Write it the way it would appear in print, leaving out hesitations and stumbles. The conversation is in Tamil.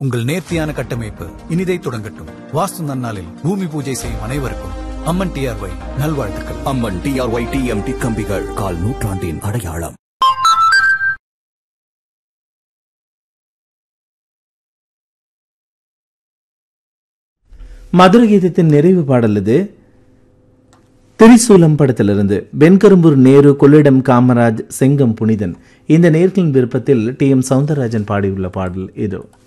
உங்கள் நேர்த்தியான கட்டமைப்பு இனிதை தொடங்கட்டும். வாஸ்து நன்னாளில் பூமி பூஜை செய்யும் அனைவருக்கும் அம்மன் டிஆர்ஒய் நல்வாழ்த்துக்கள். அம்மன் டிஆர்ஒய் டிஎம்டி கம்பிகள் கால் நூற்றாண்டின் அடையாளம். மதுரை கீதத்தின் நிறைவு பாடல் இது. திரிசூலம் படத்திலிருந்து வெண்கரும்பூர் நேரு, கொள்ளிடம் காமராஜ், செங்கம் புனிதன் இந்த நேர்களின் விருப்பத்தில் டி எம் சவுந்தரராஜன் பாடியுள்ள பாடல் இதோ.